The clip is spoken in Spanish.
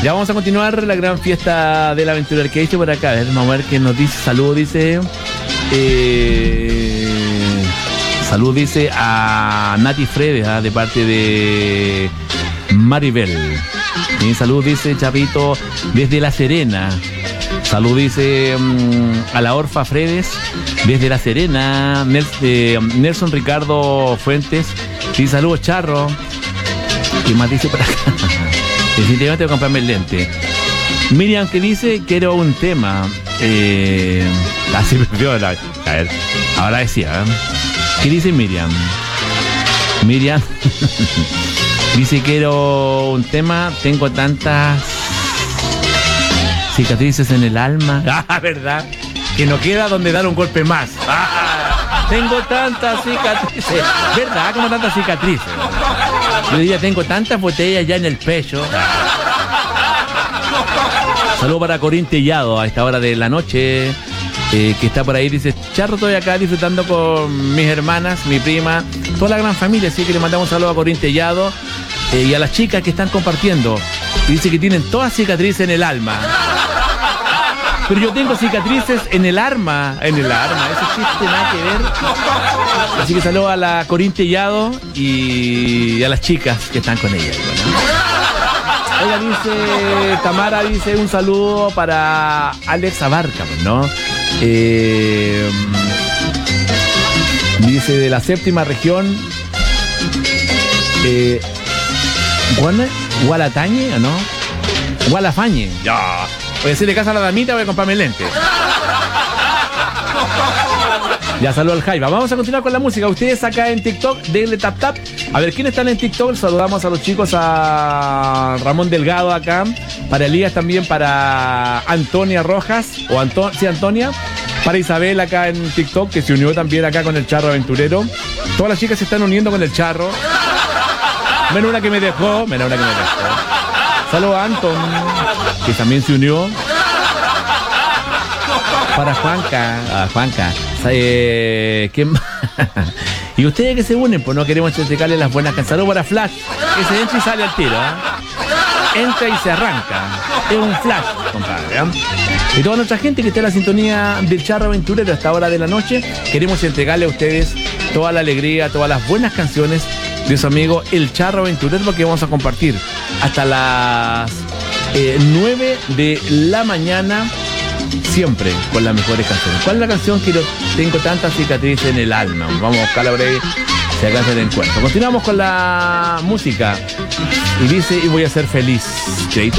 Ya vamos a continuar la gran fiesta del aventura. ¿Qué dice por acá? A ver, vamos a ver qué nos dice. Salud, dice. Salud, dice a Nati Fredes, de parte de Maribel. Y salud, dice Chapito, desde La Serena. Salud, dice a la Orfa Fredes, desde La Serena. Nelson Ricardo Fuentes. Sí, saludos, Charro. ¿Qué más dice por acá? Definitivamente voy a comprarme el lente. Miriam, que dice, quiero un tema. Así me vio. A ver, ahora decía. ¿Qué dice Miriam? Miriam dice, quiero un tema. Tengo tantas cicatrices en el alma. ¿Verdad? Que no queda donde dar un golpe más. Tengo tantas cicatrices. ¿Verdad? Como tantas cicatrices. Yo diría, tengo tantas botellas ya en el pecho. Saludos para Corín Tellado a esta hora de la noche, que está por ahí. Dice, Charro, estoy acá disfrutando con mis hermanas, mi prima, toda la gran familia. Así que le mandamos un saludo a Corín Tellado y a las chicas que están compartiendo. Y dice que tienen todas cicatrices en el alma. Pero yo tengo cicatrices en el arma. En el arma, ese chiste nada que ver. Así que saludo a la Corín Tellado y a las chicas que están con ella. Ella dice, Tamara dice, un saludo para Alex Abarca, ¿no? Dice de la séptima región, Gualatañe, ¿o no? Gualafañe. Ya. Voy a decirle casa a la damita, voy a comprarme el lente. Ya, saludo al Jaiba. Vamos a continuar con la música. Ustedes acá en TikTok, denle tap tap. A ver, ¿quiénes están en TikTok? Saludamos a los chicos, a Ramón Delgado acá, para Elías también, para Antonia Rojas, sí, Antonia, para Isabel acá en TikTok, que se unió también acá con el Charro Aventurero. Todas las chicas se están uniendo con el Charro. Menos una que me dejó. Saludos a Anton, que también se unió. Para Juanca. ¿Qué más? Y ustedes que se unen, pues no queremos entregarle las buenas canciones. Saludos para Flash, que se entra y sale al tiro, entra y se arranca. Es un flash, compadre. Y toda nuestra gente que está en la sintonía del Charro Aventurero a esta hora de la noche, queremos entregarle a ustedes toda la alegría, todas las buenas canciones de su amigo el Charro Aventurero, que vamos a compartir hasta las 9 de la mañana, siempre con las mejores canciones. ¿Cuál es la canción que tengo tantas cicatrices en el alma? Vamos a buscarla por ahí, si acá se la encuentro. Continuamos con la música. Y dice, y voy a ser feliz. Cheito.